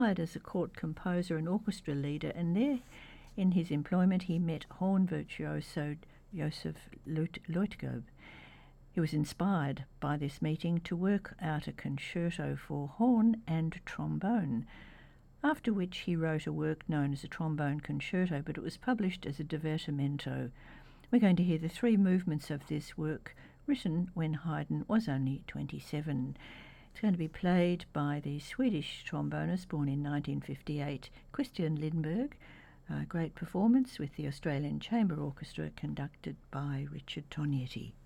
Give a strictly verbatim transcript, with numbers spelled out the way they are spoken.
hired as a court composer and orchestra leader, and there, in his employment, he met horn virtuoso Joseph Leutgeb. He was inspired by this meeting to work out a concerto for horn and trombone, after which he wrote a work known as a trombone concerto, but it was published as a divertimento. We're going to hear the three movements of this work, written when Haydn was only twenty-seven. It's going to be played by the Swedish trombonist born in nineteen fifty-eight, Christian Lindberg. A great performance with the Australian Chamber Orchestra conducted by Richard Tognetti.